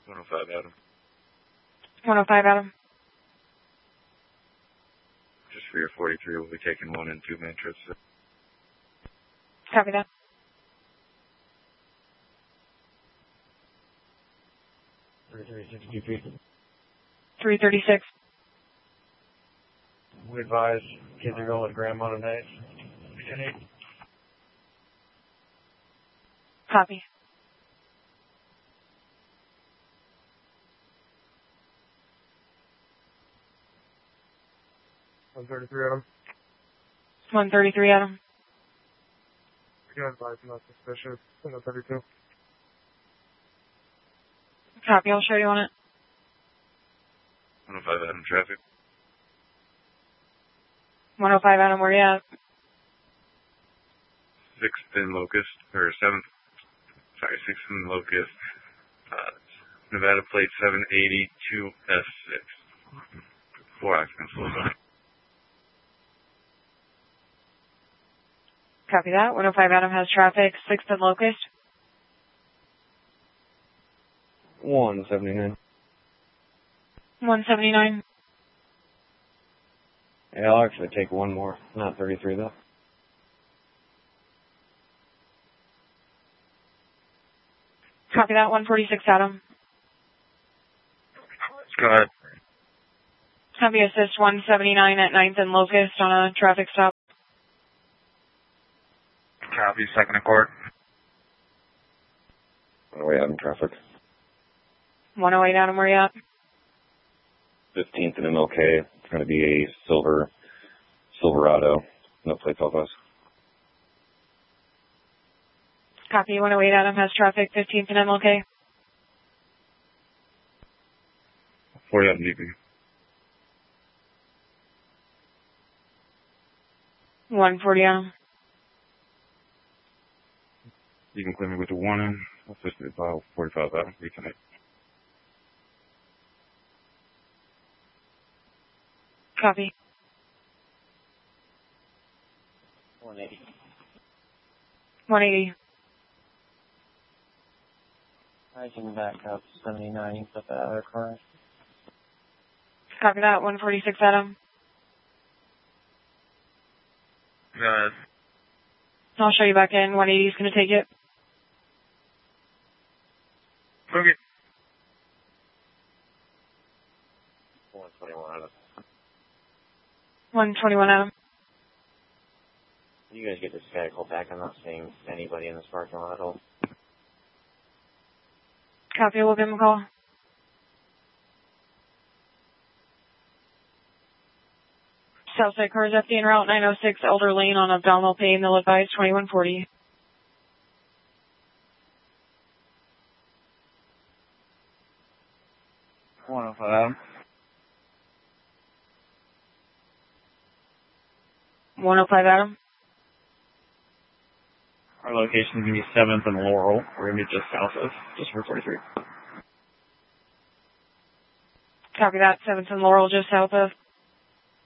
105 Adam. 105 Adam. Just for your 43, we'll be taking 1 and 2 man trips. Copy that. feet. 336. We advise kids are going with grandma tonight. Copy. One 33 Adam. 133 Adam. You advise not suspicious. 132. Copy, I'll show you on it. 105 Adam traffic. 105 Adam, where you at? 6th and Locust, or 7th, sorry, 6th and Locust, Nevada plate 782S6. 4 occupants, slow down. Copy that. 105 Adam has traffic. 6th and Locust. 179. 179. Yeah, I'll actually take 1 more. Not 33 though. Copy that. 146 Adam. Go ahead. Copy assist 179 at 9th and Locust on a traffic stop. Copy, 2nd and Court. Oh, wait, I'm in traffic. 108 Adam, where you at? 15th and MLK. It's going to be a Silverado. No plate off us. Copy. 108 Adam has traffic. 15th and MLK. 40 Adam DP. 140 Adam. You can clear me with the 1 in. Officially file 45 Adam. Reconnect. Copy. 180. 180. I can back up 79, put that other car. Copy that. 146 Adam. Go ahead. I'll show you back in. 180 is going to take it. Okay. 121 Adam. 121 Adam. You guys get this guy called back. I'm not seeing anybody in this parking lot at all. Copy. We'll give him a call. Southside cars FD en route 906 Elder Lane on abdominal pain. They'll advise 2140. Adam. 105 Adam. Our location is going to be 7th and Laurel. We're going to be just south of, just for 43. Copy that. 7th and Laurel, just south of.